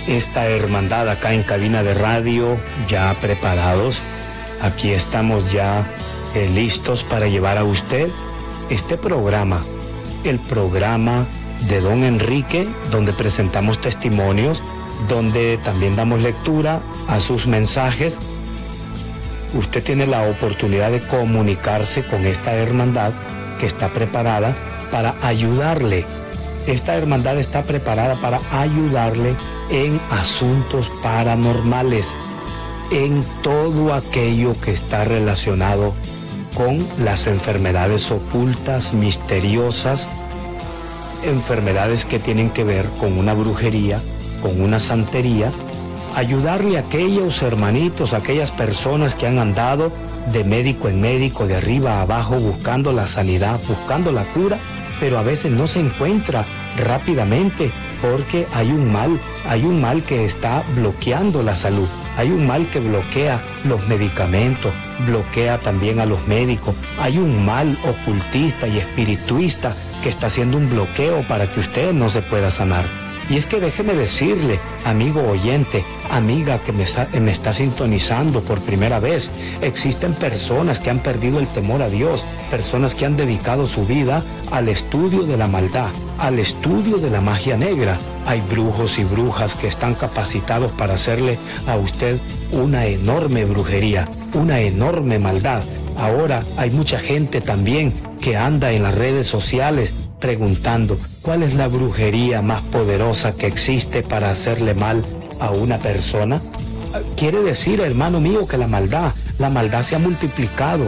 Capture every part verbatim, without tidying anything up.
esta hermandad acá en cabina de radio, ya preparados. Aquí estamos ya eh, listos para llevar a usted este programa, el programa de Don Enrique, donde presentamos testimonios, donde también damos lectura a sus mensajes. Usted tiene la oportunidad de comunicarse con esta hermandad que está preparada para ayudarle. Esta hermandad está preparada para ayudarle en asuntos paranormales, en todo aquello que está relacionado con las enfermedades ocultas, misteriosas, enfermedades que tienen que ver con una brujería, con una santería. Ayudarle a aquellos hermanitos, a aquellas personas que han andado de médico en médico, de arriba a abajo, buscando la sanidad, buscando la cura, pero a veces no se encuentra rápidamente porque hay un mal, hay un mal que está bloqueando la salud, hay un mal que bloquea los medicamentos, bloquea también a los médicos, hay un mal ocultista y espirituista que está haciendo un bloqueo para que usted no se pueda sanar. Y es que déjeme decirle, amigo oyente, amiga que me está, me está sintonizando por primera vez, existen personas que han perdido el temor a Dios, personas que han dedicado su vida al estudio de la maldad, al estudio de la magia negra. Hay brujos y brujas que están capacitados para hacerle a usted una enorme brujería, una enorme maldad. Ahora hay mucha gente también que anda en las redes sociales preguntando cuál es la brujería más poderosa que existe para hacerle mal a una persona. Quiere decir, hermano mío, que la maldad, la maldad se ha multiplicado.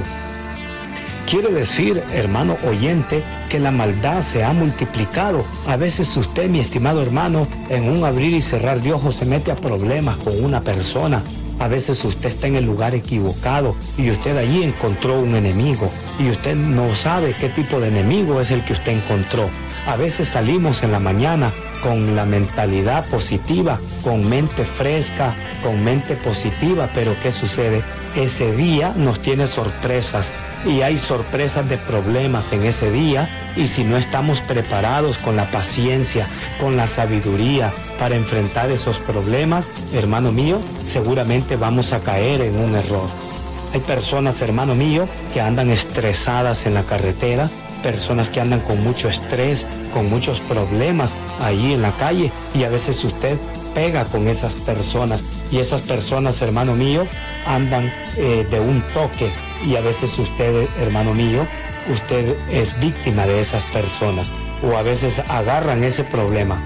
Quiere decir, hermano oyente, que la maldad se ha multiplicado. A veces usted, mi estimado hermano, en un abrir y cerrar de ojos se mete a problemas con una persona. A veces usted está en el lugar equivocado y usted allí encontró un enemigo y usted no sabe qué tipo de enemigo es el que usted encontró. A veces salimos en la mañana con la mentalidad positiva, con mente fresca, con mente positiva, pero ¿qué sucede? Ese día nos tiene sorpresas y hay sorpresas de problemas en ese día, y si no estamos preparados con la paciencia, con la sabiduría para enfrentar esos problemas, hermano mío, seguramente vamos a caer en un error. Hay personas, hermano mío, que andan estresadas en la carretera, personas que andan con mucho estrés, con muchos problemas ahí en la calle, y a veces usted pega con esas personas y esas personas, hermano mío, andan eh, de un toque, y a veces usted, hermano mío, usted es víctima de esas personas, o a veces agarran ese problema,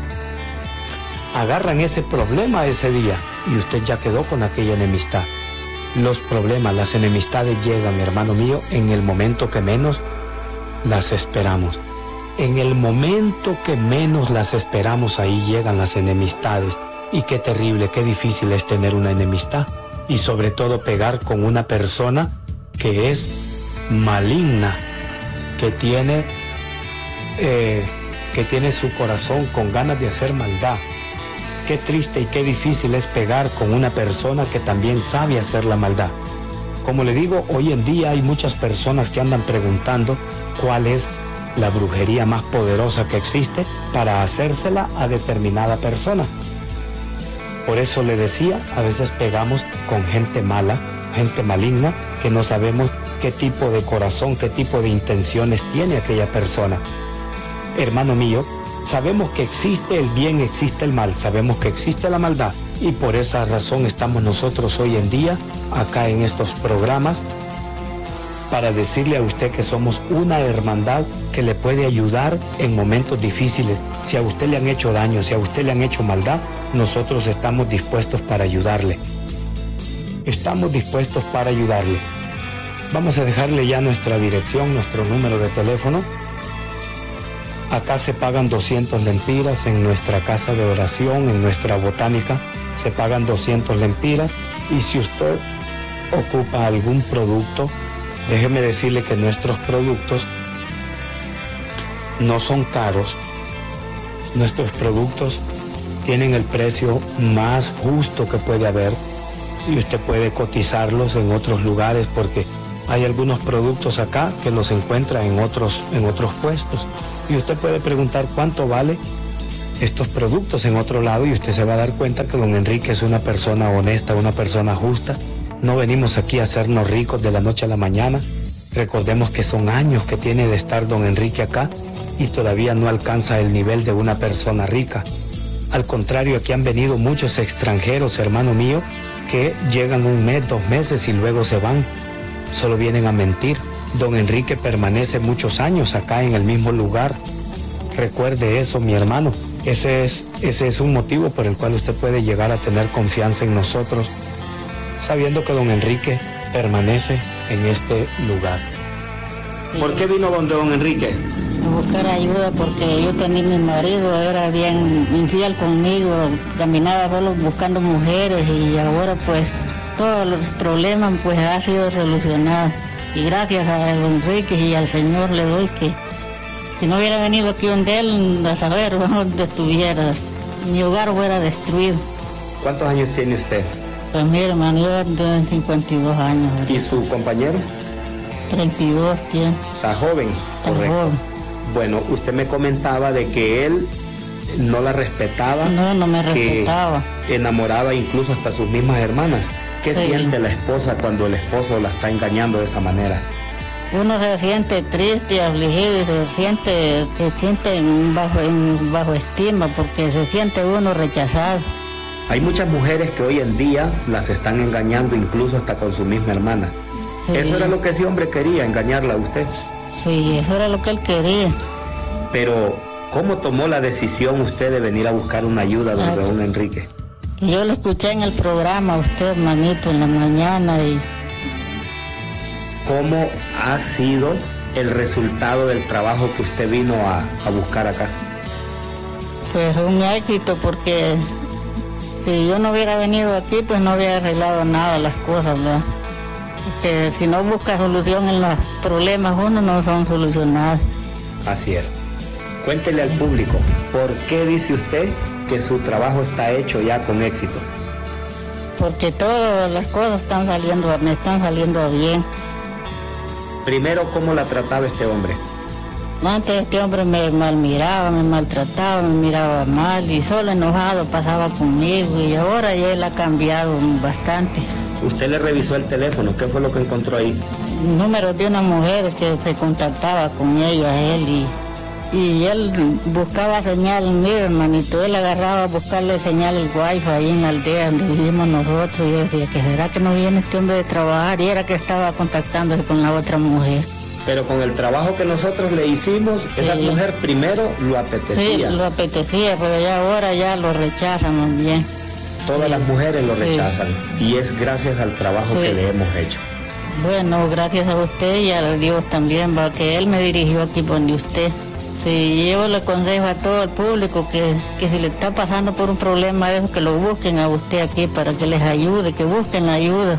agarran ese problema ese día y usted ya quedó con aquella enemistad. Los problemas, las enemistades llegan, hermano mío, en el momento que menos las esperamos. En el momento que menos las esperamos, ahí llegan las enemistades. Y qué terrible, qué difícil es tener una enemistad. Y sobre todo pegar con una persona que es maligna, que tiene, eh, que tiene su corazón con ganas de hacer maldad. Qué triste y qué difícil es pegar con una persona que también sabe hacer la maldad. Como le digo, hoy en día hay muchas personas que andan preguntando cuál es la brujería más poderosa que existe para hacérsela a determinada persona. Por eso le decía, a veces pegamos con gente mala, gente maligna, que no sabemos qué tipo de corazón, qué tipo de intenciones tiene aquella persona. Hermano mío, sabemos que existe el bien, existe el mal, sabemos que existe la maldad, y por esa razón estamos nosotros hoy en día acá en estos programas para decirle a usted que somos una hermandad que le puede ayudar en momentos difíciles. Si a usted le han hecho daño, si a usted le han hecho maldad, nosotros estamos dispuestos para ayudarle. Estamos dispuestos para ayudarle. Vamos a dejarle ya nuestra dirección, nuestro número de teléfono. Acá se pagan doscientos lempiras en nuestra casa de oración, en nuestra botánica, se pagan doscientos lempiras. Y si usted ocupa algún producto, déjeme decirle que nuestros productos no son caros. Nuestros productos tienen el precio más justo que puede haber, y usted puede cotizarlos en otros lugares, porque hay algunos productos acá que los encuentra en otros, en otros puestos, y usted puede preguntar cuánto vale estos productos en otro lado y usted se va a dar cuenta que don Enrique es una persona honesta, una persona justa. No venimos aquí a hacernos ricos de la noche a la mañana. Recordemos que son años que tiene de estar don Enrique acá y todavía no alcanza el nivel de una persona rica. Al contrario, aquí han venido muchos extranjeros, hermano mío, que llegan un mes, dos meses y luego se van. Solo vienen a mentir. Don Enrique permanece muchos años acá en el mismo lugar. Recuerde eso, mi hermano. Ese es, ese es un motivo por el cual usted puede llegar a tener confianza en nosotros, sabiendo que don Enrique permanece en este lugar. ¿Por qué vino donde don Enrique? A buscar ayuda porque yo tenía mi marido, era bien infiel conmigo, caminaba solo buscando mujeres y ahora pues todos los problemas pues ha sido solucionado. Y gracias a don Enrique y al Señor le doy que si no hubiera venido aquí donde él, a saber dónde estuviera, mi hogar fuera destruido. ¿Cuántos años tiene usted? Pues mi hermano, yo tengo cincuenta y dos años. ¿Y su compañero? treinta y dos tiene. ¿Está joven? Está Correcto. joven. Bueno, usted me comentaba de que él no la respetaba. No, no me que respetaba. Enamoraba incluso hasta sus mismas hermanas. ¿Qué Sí. siente la esposa cuando el esposo la está engañando de esa manera? Uno se siente triste, afligido y se siente, se siente en bajo, en bajo estima porque se siente uno rechazado. Hay muchas mujeres que hoy en día las están engañando incluso hasta con su misma hermana. Sí. Eso era lo que ese hombre quería, engañarla a usted. Sí, eso era lo que él quería. Pero, ¿cómo tomó la decisión usted de venir a buscar una ayuda donde Ah, don Enrique? Y yo lo escuché en el programa a usted, manito, en la mañana y ¿Cómo ha sido el resultado del trabajo que usted vino a, a buscar acá? pues un éxito porque si yo no hubiera venido aquí pues no hubiera arreglado nada las cosas, ¿verdad? Porque si no busca solución en los problemas uno no son solucionados. Así es. Cuéntele al público, ¿por qué dice usted que su trabajo está hecho ya con éxito? Porque todas las cosas están saliendo, me están saliendo bien. Primero, ¿cómo la trataba este hombre? Antes este hombre me malmiraba, me maltrataba, me miraba mal y solo enojado pasaba conmigo y ahora ya él ha cambiado bastante. Usted le revisó el teléfono, ¿qué fue lo que encontró ahí? Números de una mujer que se contactaba con ella, él, y, y él buscaba señal, mira hermanito, él agarraba a buscarle señal el wifi ahí en la aldea donde vivimos nosotros. Y yo decía, ¿que será que no viene este hombre de trabajar? Y era que estaba contactándose con la otra mujer. Pero con el trabajo que nosotros le hicimos, Sí. esa mujer primero lo apetecía. Sí, lo apetecía, pero ya ahora ya lo rechazan más bien. Todas Sí. las mujeres lo Sí. rechazan y es gracias al trabajo Sí. que le hemos hecho. Bueno, gracias a usted y a Dios también, va, que él me dirigió aquí por donde usted. Sí, yo le aconsejo a todo el público que, que si le está pasando por un problema de eso, que lo busquen a usted aquí para que les ayude, que busquen la ayuda.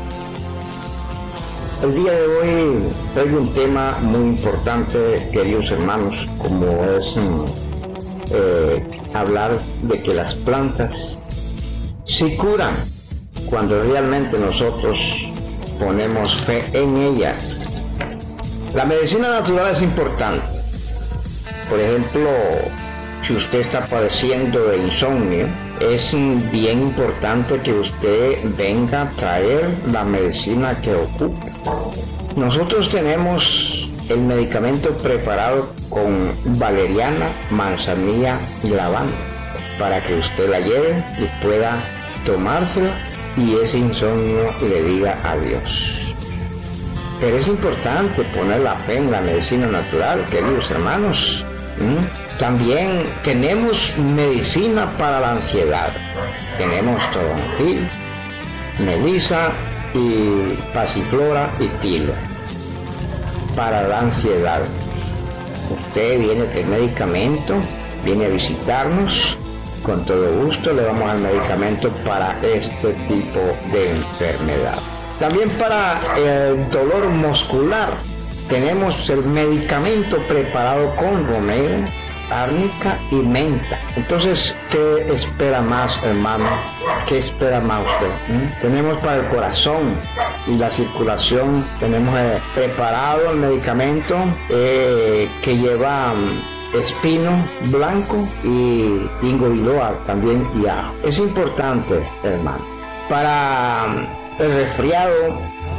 El día de hoy traigo un tema muy importante, queridos hermanos, como es mm, eh, hablar de que las plantas sí curan cuando realmente nosotros ponemos fe en ellas. La medicina natural es importante. Por ejemplo, si usted está padeciendo de insomnio, es bien importante que usted venga a traer la medicina que ocupa. Nosotros tenemos el medicamento preparado con valeriana, manzanilla y lavanda para que usted la lleve y pueda tomársela y ese insomnio le diga adiós. Pero es importante poner la fe en la medicina natural, queridos hermanos. ¿Mm? También tenemos medicina para la ansiedad. Tenemos toronjil, melisa y pasiflora y tilo para la ansiedad. Usted viene del medicamento, viene a visitarnos, con todo gusto le damos al medicamento para este tipo de enfermedad. También para el dolor muscular tenemos el medicamento preparado con romero, árnica y menta. Entonces, ¿qué espera más, hermano? ¿Qué espera más usted? ¿Mm? Tenemos para el corazón y la circulación, tenemos eh, preparado el medicamento eh, que lleva espino blanco y ingo biloba también y ajo. Es importante, hermano. Para el resfriado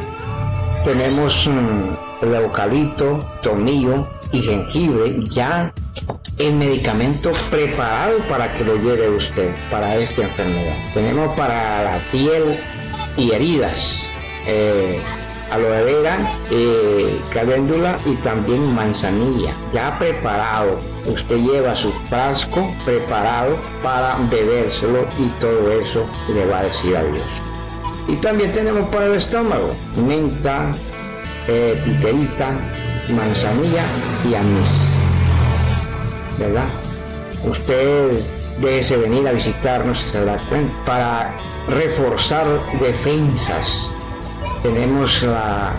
tenemos um, el eucalipto, tomillo y jengibre, ya el medicamento preparado para que lo lleve usted para esta enfermedad. Tenemos para la piel y heridas eh, aloe vera, eh, caléndula y también manzanilla, ya preparado. Usted lleva su frasco preparado para bebérselo y todo eso le va a decir adiós. Y también tenemos para el estómago menta, eh, piperita, manzanilla y anís, ¿verdad? Usted déjese venir a visitarnos y se dará cuenta. Para reforzar defensas tenemos la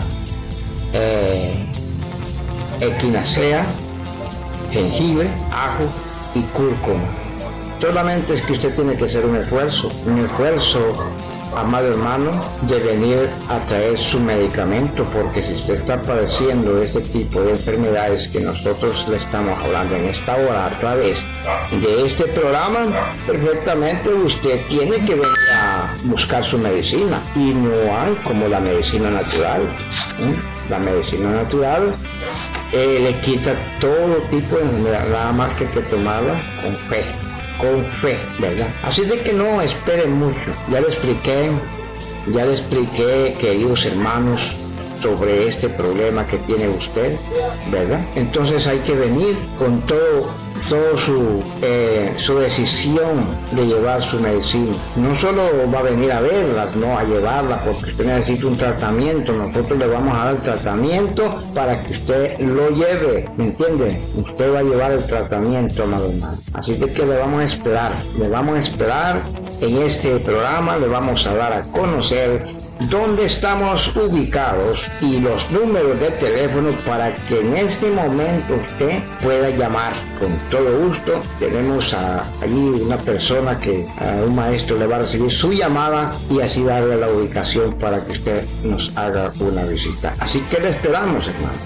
eh, equinacea, jengibre, ajo y cúrcuma. Solamente es que usted tiene que hacer un esfuerzo, un esfuerzo, amado hermano, de venir a traer su medicamento, porque si usted está padeciendo este tipo de enfermedades que nosotros le estamos hablando en esta hora a través de este programa, perfectamente usted tiene que venir a buscar su medicina, y no hay como la medicina natural. ¿eh? La medicina natural eh, le quita todo tipo de enfermedad, nada más que hay que tomarla con fe. Con fe, ¿verdad? Así de que no esperen mucho. Ya le expliqué, ya le expliqué, queridos hermanos, sobre este problema que tiene usted, ¿verdad? Entonces hay que venir con todo, todo su, eh, su decisión de llevar su medicina. No solo va a venir a verlas, no a llevarla, porque usted necesita un tratamiento. Nosotros le vamos a dar el tratamiento para que usted lo lleve, ¿me entiende? Usted va a llevar el tratamiento, amado hermano. Así de que le vamos a esperar, le vamos a esperar en este programa, le vamos a dar a conocer dónde estamos ubicados y los números de teléfono para que en este momento usted pueda llamar con todo gusto. Tenemos a, allí una persona que a un maestro le va a recibir su llamada y así darle la ubicación para que usted nos haga una visita. Así que le esperamos, hermano.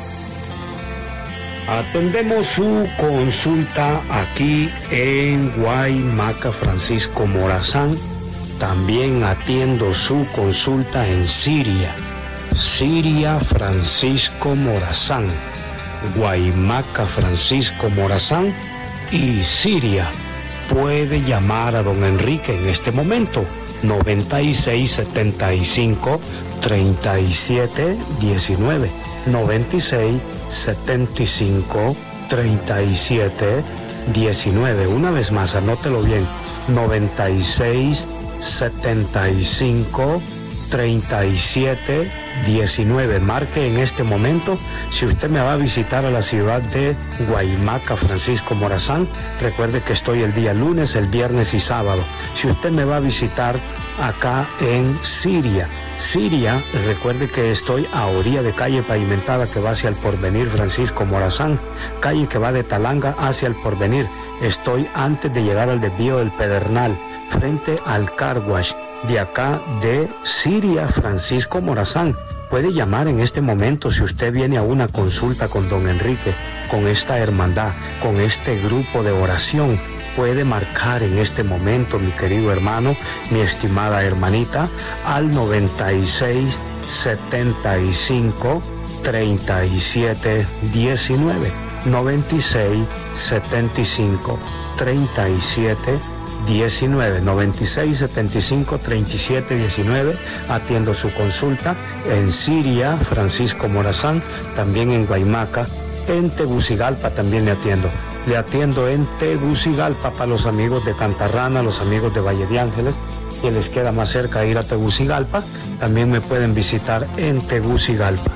Atendemos su consulta aquí en Guaymaca, Francisco Morazán. También atiendo su consulta en Siria, Siria, Francisco Morazán, Guaymaca, Francisco Morazán y Siria. Puede llamar a don Enrique en este momento, noventa y seis setenta y cinco treinta y siete diecinueve, noventa y seis setenta y cinco treinta y siete diecinueve. Una vez más, anótelo bien, noventa y seis setenta y cinco treinta y siete diecinueve. Marque en este momento. Si usted me va a visitar a la ciudad de Guaymaca, Francisco Morazán, recuerde que estoy el día lunes, el viernes y sábado. Si usted me va a visitar acá en Siria, Siria, recuerde que estoy a orilla de calle pavimentada que va hacia el Porvenir, Francisco Morazán, calle que va de Talanga hacia el Porvenir. Estoy antes de llegar al desvío del Pedernal, frente al Car Wash de acá de Siria, Francisco Morazán. Puede llamar en este momento si usted viene a una consulta con don Enrique, con esta hermandad, con este grupo de oración. Puede marcar en este momento, mi querido hermano, mi estimada hermanita, al noventa y seis setenta y cinco treinta y siete diecinueve, noventa y seis setenta y cinco treinta y siete diecinueve, noventa y seis setenta y cinco treinta y siete diecinueve. Atiendo su consulta en Siria, Francisco Morazán, también en Guaymaca, en Tegucigalpa también le atiendo. Le atiendo en Tegucigalpa para los amigos de Cantarrana, los amigos de Valle de Ángeles, que les queda más cerca ir a Tegucigalpa, también me pueden visitar en Tegucigalpa.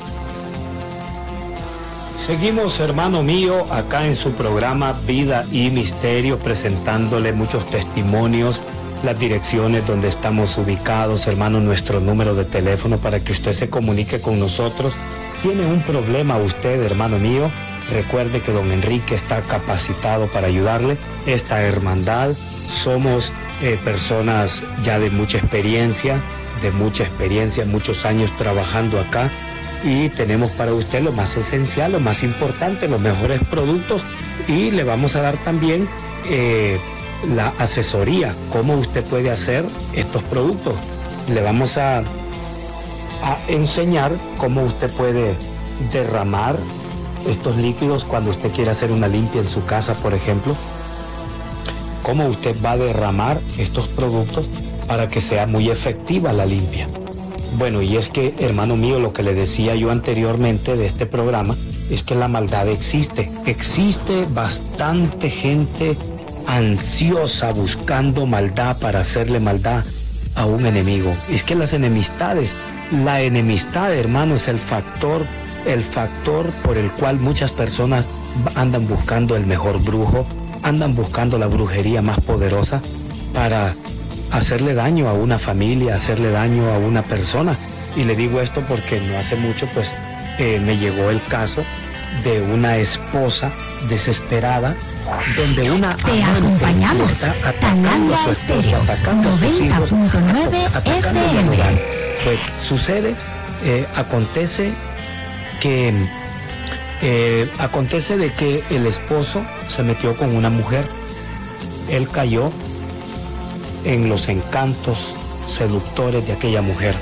Seguimos, hermano mío, acá en su programa Vida y Misterio, presentándole muchos testimonios, las direcciones donde estamos ubicados, hermano, nuestro número de teléfono para que usted se comunique con nosotros. ¿Tiene un problema usted, hermano mío? Recuerde que don Enrique está capacitado para ayudarle. Esta hermandad, somos eh, personas ya de mucha experiencia, de mucha experiencia, muchos años trabajando acá. Y tenemos para usted lo más esencial, lo más importante, los mejores productos y le vamos a dar también eh, la asesoría, cómo usted puede hacer estos productos. Le vamos a, a enseñar cómo usted puede derramar estos líquidos cuando usted quiere hacer una limpia en su casa, por ejemplo. Cómo usted va a derramar estos productos para que sea muy efectiva la limpia. Bueno, y es que, hermano mío, lo que le decía yo anteriormente de este programa es que la maldad existe. Existe bastante gente ansiosa buscando maldad para hacerle maldad a un enemigo. Es que las enemistades, la enemistad, hermano, es el factor, el factor por el cual muchas personas andan buscando el mejor brujo, andan buscando la brujería más poderosa para hacerle daño a una familia, hacerle daño a una persona. Y le digo esto porque no hace mucho pues eh, me llegó el caso de una esposa desesperada donde una te acompañamos. Talanda Estéreo noventa punto nueve F M. Pues sucede, eh, acontece que eh, acontece de que el esposo se metió con una mujer. Él cayó en los encantos seductores de aquella mujer.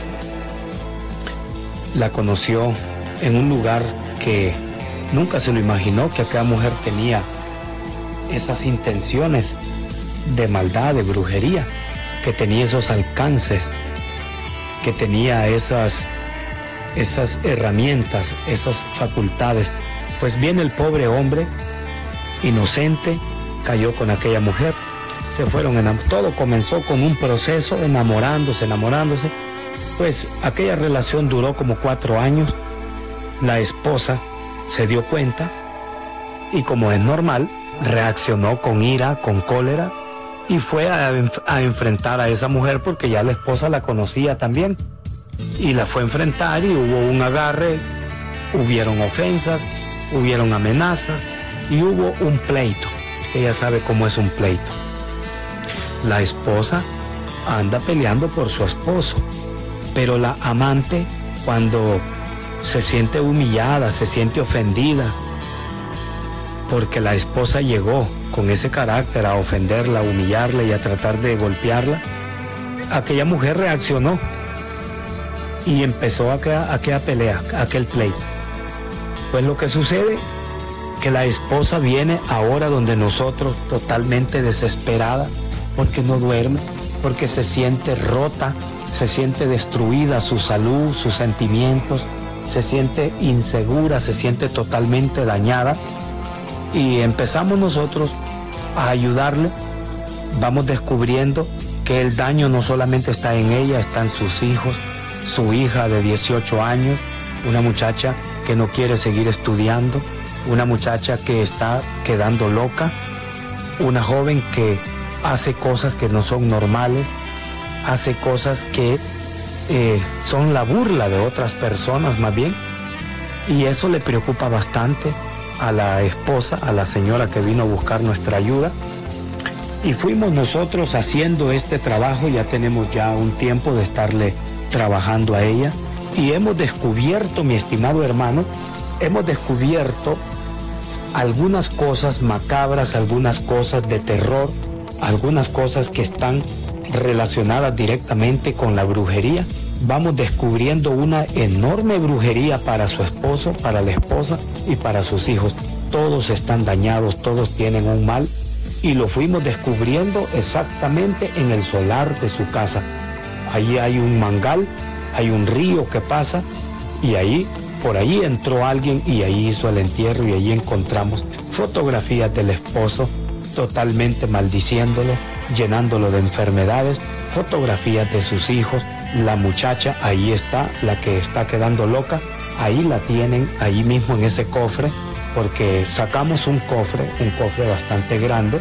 La conoció en un lugar que nunca se lo imaginó, que aquella mujer tenía esas intenciones de maldad, de brujería, que tenía esos alcances, que tenía esas, esas herramientas, esas facultades. Pues bien, el pobre hombre, inocente, cayó con aquella mujer. Se fueron, todo comenzó con un proceso, enamorándose, enamorándose. Pues aquella relación duró como cuatro años. La esposa se dio cuenta y, como es normal, reaccionó con ira, con cólera, y fue a, a enfrentar a esa mujer porque ya la esposa la conocía también. Y la fue a enfrentar y hubo un agarre, hubieron ofensas, hubieron amenazas y hubo un pleito. Ella sabe cómo es un pleito. La esposa anda peleando por su esposo, pero la amante, cuando se siente humillada, se siente ofendida, porque la esposa llegó con ese carácter a ofenderla, a humillarla y a tratar de golpearla, aquella mujer reaccionó y empezó aquella, aquella pelea, aquel pleito. Pues lo que sucede, que la esposa viene ahora donde nosotros totalmente desesperada, porque no duerme, porque se siente rota, se siente destruida su salud, sus sentimientos, se siente insegura, se siente totalmente dañada. Y empezamos nosotros a ayudarle. Vamos descubriendo que el daño no solamente está en ella, está en sus hijos, su hija de dieciocho años, una muchacha que no quiere seguir estudiando, una muchacha que está quedando loca, una joven que hace cosas que no son normales, hace cosas que eh, son la burla de otras personas más bien, y eso le preocupa bastante a la esposa, a la señora que vino a buscar nuestra ayuda. Y fuimos nosotros haciendo este trabajo, ya tenemos ya un tiempo de estarle trabajando a ella, y hemos descubierto, mi estimado hermano, hemos descubierto algunas cosas macabras, algunas cosas de terror, algunas cosas que están relacionadas directamente con la brujería. Vamos descubriendo una enorme brujería para su esposo, para la esposa y para sus hijos. Todos están dañados, todos tienen un mal, y lo fuimos descubriendo exactamente en el solar de su casa. Allí hay un mangal, hay un río que pasa, y ahí, por ahí entró alguien y ahí hizo el entierro, y ahí encontramos fotografías del esposo totalmente maldiciéndolo, llenándolo de enfermedades, fotografías de sus hijos. La muchacha, ahí está, la que está quedando loca, ahí la tienen, ahí mismo en ese cofre, porque sacamos un cofre, un cofre bastante grande,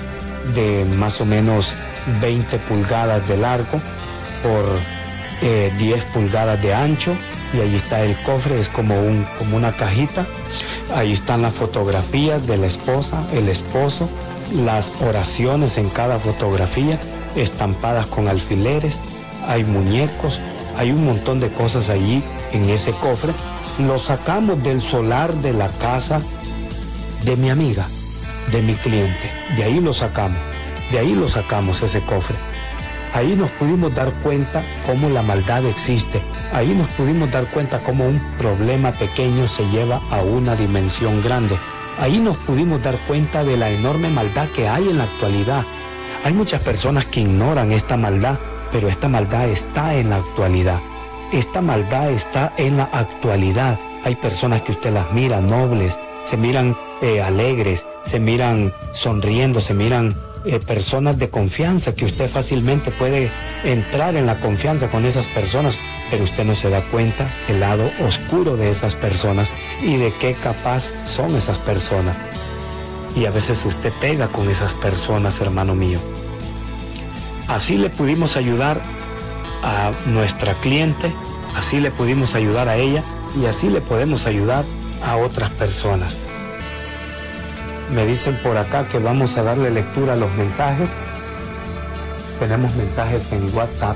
de más o menos veinte pulgadas de largo por eh, diez pulgadas de ancho, y ahí está el cofre, es como, un, como una cajita. Ahí están las fotografías de la esposa, el esposo, las oraciones en cada fotografía, estampadas con alfileres, hay muñecos, hay un montón de cosas allí en ese cofre. Lo sacamos del solar de la casa de mi amiga. de mi cliente. De ahí lo sacamos, de ahí lo sacamos ese cofre. Ahí nos pudimos dar cuenta cómo la maldad existe. Ahí nos pudimos dar cuenta cómo un problema pequeño se lleva a una dimensión grande. Ahí nos pudimos dar cuenta de la enorme maldad que hay en la actualidad. Hay muchas personas que ignoran esta maldad, pero esta maldad está en la actualidad. Esta maldad está en la actualidad. Hay personas que usted las mira nobles, se miran eh, alegres, se miran sonriendo, se miran eh, personas de confianza, que usted fácilmente puede entrar en la confianza con esas personas, pero usted no se da cuenta del lado oscuro de esas personas y de qué capaz son esas personas. Y a veces usted pega con esas personas, hermano mío. Así le pudimos ayudar a nuestra cliente, así le pudimos ayudar a ella y así le podemos ayudar a otras personas. Me dicen por acá que vamos a darle lectura a los mensajes. Tenemos mensajes en WhatsApp.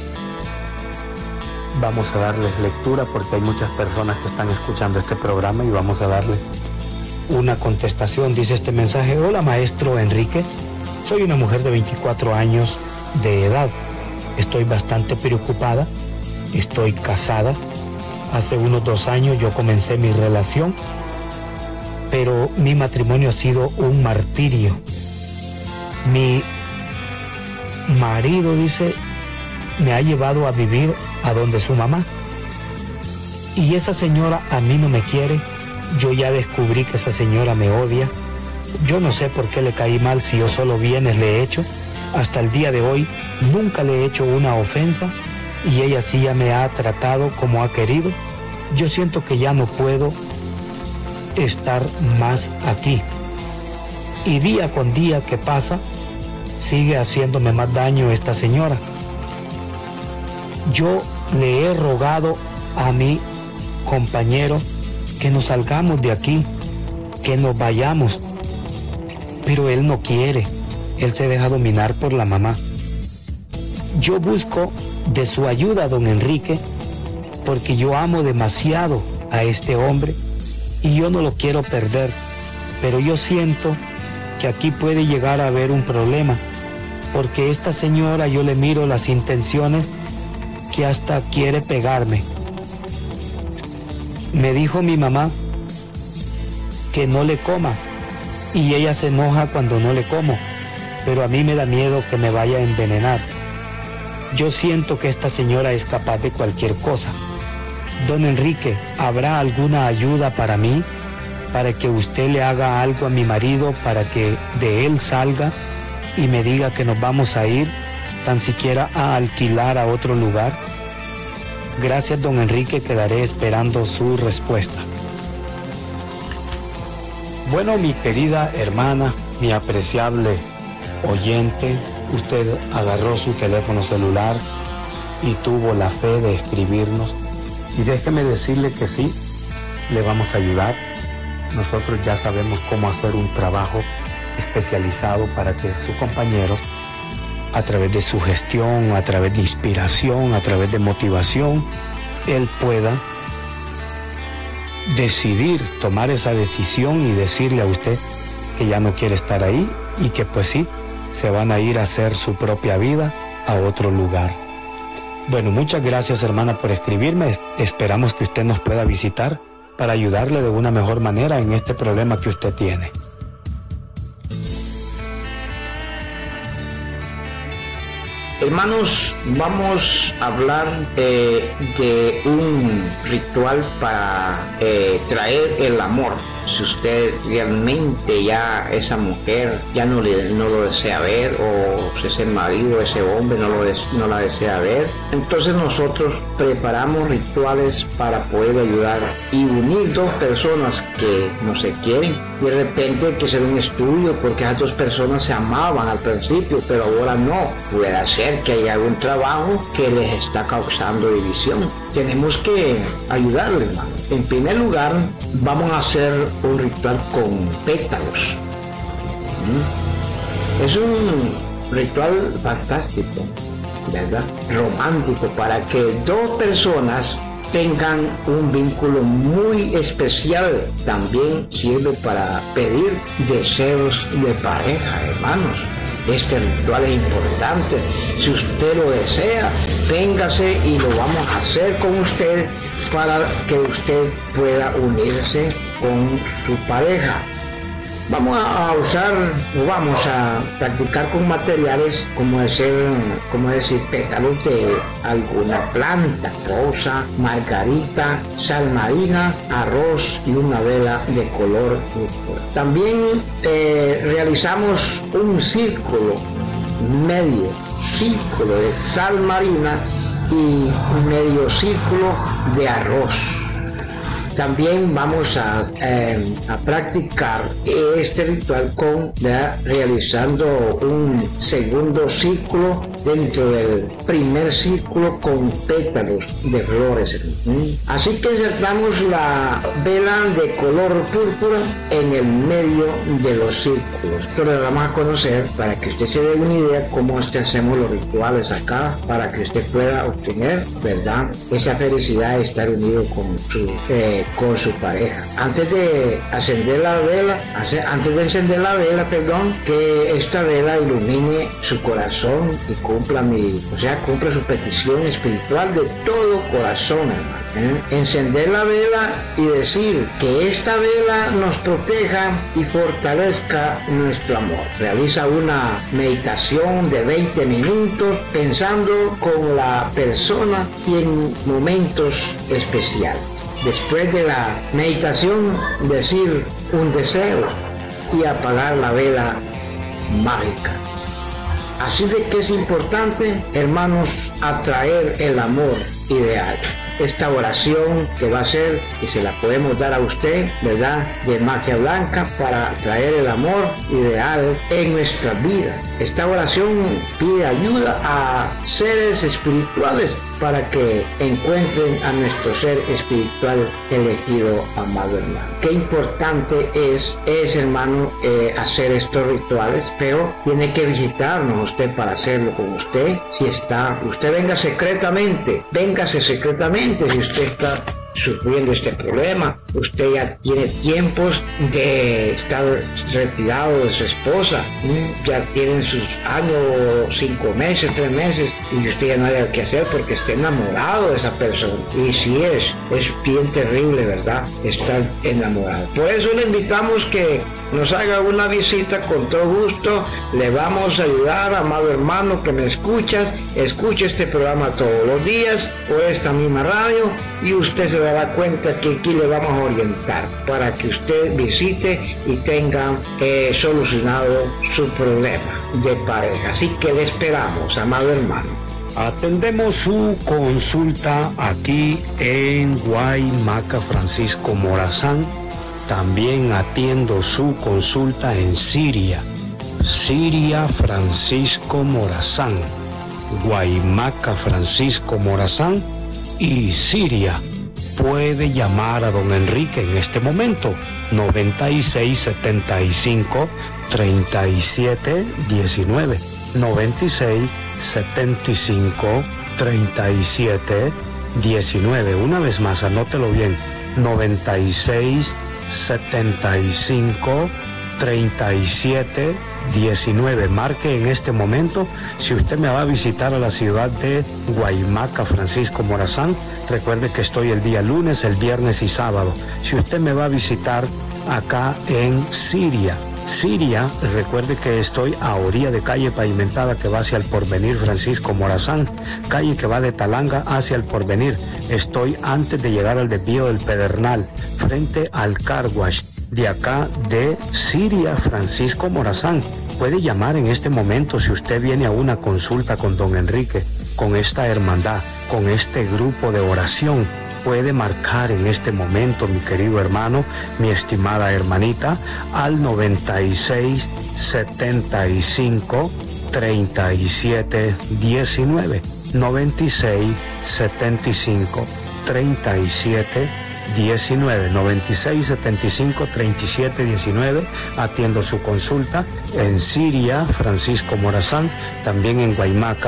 Vamos a darles lectura porque hay muchas personas que están escuchando este programa y vamos a darles una contestación. Dice este mensaje: hola maestro Enrique, soy una mujer de veinticuatro años de edad. Estoy bastante preocupada, estoy casada. Hace unos dos años yo comencé mi relación, pero mi matrimonio ha sido un martirio. Mi marido, dice, me ha llevado a vivir a donde su mamá. Y esa señora a mí no me quiere. Yo ya descubrí que esa señora me odia. Yo no sé por qué le caí mal si yo solo bienes le he hecho. Hasta el día de hoy nunca le he hecho una ofensa y ella sí ya me ha tratado como ha querido. Yo siento que ya no puedo estar más aquí. Y día con día que pasa, sigue haciéndome más daño esta señora. Yo le he rogado a mi compañero que nos salgamos de aquí, que nos vayamos, pero él no quiere. Él se deja dominar por la mamá. Yo busco de su ayuda, don Enrique, porque yo amo demasiado a este hombre y yo no lo quiero perder, pero yo siento que aquí puede llegar a haber un problema, porque esta señora, yo le miro las intenciones que hasta quiere pegarme. Me dijo mi mamá que no le coma y ella se enoja cuando no le como, pero a mí me da miedo que me vaya a envenenar. Yo siento que esta señora es capaz de cualquier cosa. Don Enrique, ¿habrá alguna ayuda para mí? Para que usted le haga algo a mi marido, para que de él salga y me diga que nos vamos a ir, tan siquiera a alquilar a otro lugar. Gracias, don Enrique, quedaré esperando su respuesta. Bueno, mi querida hermana, mi apreciable oyente, usted agarró su teléfono celular y tuvo la fe de escribirnos. Y déjeme decirle que sí, le vamos a ayudar. Nosotros ya sabemos cómo hacer un trabajo especializado para que su compañero, a través de su gestión, a través de inspiración, a través de motivación, él pueda decidir, tomar esa decisión y decirle a usted que ya no quiere estar ahí y que pues sí, se van a ir a hacer su propia vida a otro lugar. Bueno, muchas gracias, hermana, por escribirme. Esperamos que usted nos pueda visitar para ayudarle de una mejor manera en este problema que usted tiene. Hermanos, vamos a hablar eh, de un ritual para eh, traer el amor. Si usted realmente ya esa mujer ya no, le, no lo desea ver, o si ese marido, ese hombre no, lo des, no la desea ver, entonces nosotros preparamos rituales para poder ayudar y unir dos personas que no se quieren. De repente hay que hacer un estudio porque esas dos personas se amaban al principio, pero ahora no. Puede ser que haya algún trabajo que les está causando división. Tenemos que ayudarles, hermano. En primer lugar, vamos a hacer un ritual con pétalos. ¿Mm? Es un ritual fantástico, ¿verdad? Romántico, para que dos personas tengan un vínculo muy especial. También sirve para pedir deseos de pareja, hermanos. Este ritual es importante. Si usted lo desea, véngase y lo vamos a hacer con usted para que usted pueda unirse con su pareja. Vamos a usar o vamos a practicar con materiales como decir, como decir pétalos de alguna planta, rosa, margarita, sal marina, arroz y una vela de color púrpura. También eh, realizamos un círculo, medio círculo de sal marina y medio círculo de arroz. También vamos a, eh, a practicar este ritual con ¿verdad? realizando un segundo círculo dentro del primer círculo con pétalos de flores. ¿Mm? Así que insertamos la vela de color púrpura en el medio de los círculos. Esto lo vamos a conocer para que usted se dé una idea cómo es que hacemos los rituales acá, para que usted pueda obtener, ¿verdad?, esa felicidad de estar unido con su eh, con su pareja. Antes de encender la vela, antes de encender la vela, perdón, que esta vela ilumine su corazón y cumpla mi, o sea, cumpla su petición espiritual de todo corazón, hermano. ¿Eh? Encender la vela y decir que esta vela nos proteja y fortalezca nuestro amor. Realiza una meditación de veinte minutos pensando con la persona y en momentos especiales. Después de la meditación, decir un deseo y apagar la vela mágica. Así de que es importante, hermanos, atraer el amor ideal. Esta oración que va a ser, y se la podemos dar a usted, ¿verdad?, de magia blanca para traer el amor ideal en nuestras vidas. Esta oración pide ayuda a seres espirituales para que encuentren a nuestro ser espiritual elegido, amado hermano. Qué importante es, es hermano, eh, hacer estos rituales, pero tiene que visitarnos usted para hacerlo con usted. Si está, usted venga secretamente, véngase secretamente si usted está sufriendo este problema. Usted ya tiene tiempos de estar retirado de su esposa, ya tienen sus años, cinco meses, tres meses, y usted ya no hay que hacer porque está enamorado de esa persona. Y si es, es bien terrible, ¿verdad?, estar enamorado. Por eso le invitamos que nos haga una visita con todo gusto. Le vamos a ayudar, amado hermano que me escuchas. Escuche este programa todos los días por esta misma radio y usted se dará cuenta que aquí le vamos a orientar para que usted visite y tenga eh, solucionado su problema de pareja. Así que le esperamos, amado hermano. Atendemos su consulta aquí en Guaymaca Francisco Morazán. También atiendo su consulta en Siria. Siria Francisco Morazán. Guaymaca Francisco Morazán y Siria. Puede llamar a don Enrique en este momento, noventa y seis setenta y cinco treinta y siete diecinueve, noventa y seis setenta y cinco treinta y siete diecinueve. Una vez más, anótelo bien, noventa y seis setenta y cinco treinta y siete diecinueve. Marque en este momento. Si usted me va a visitar a la ciudad de Guaymaca Francisco Morazán, recuerde que estoy el día lunes, el viernes y sábado. Si usted me va a visitar acá en Siria, Siria, recuerde que estoy a orilla de calle pavimentada que va hacia el Porvenir Francisco Morazán, calle que va de Talanga hacia el Porvenir. Estoy antes de llegar al desvío del Pedernal, frente al Car Wash de acá de Siria Francisco Morazán. Puede llamar en este momento si usted viene a una consulta con don Enrique, con esta hermandad, con este grupo de oración. Puede marcar en este momento, mi querido hermano, mi estimada hermanita, al noventa y seis setenta y cinco treinta y siete diecinueve, noventa y seis setenta y cinco treinta y siete diecinueve, noventa y seis setenta y cinco treinta y siete diecinueve. Atiendo su consulta en Siria Francisco Morazán, también en Guaymaca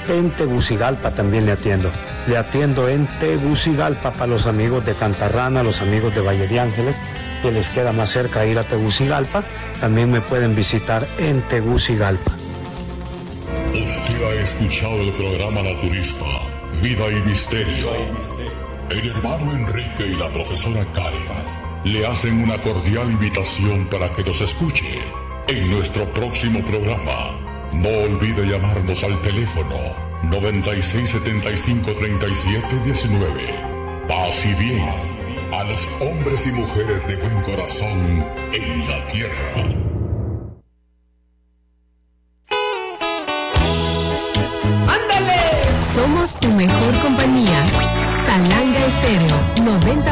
En Tegucigalpa también le atiendo. Le atiendo en Tegucigalpa para los amigos de Cantarrana, los amigos de Valle de Ángeles, que les queda más cerca ir a Tegucigalpa. También me pueden visitar en Tegucigalpa. Usted ha escuchado el programa naturista Vida y Misterio. El hermano Enrique y la profesora Karen le hacen una cordial invitación para que nos escuche en nuestro próximo programa. No olvide llamarnos al teléfono noventa y seis setenta y cinco treinta y siete diecinueve. Paz y bien a los hombres y mujeres de buen corazón en la tierra. Somos tu mejor compañía. Talanga Estéreo noventa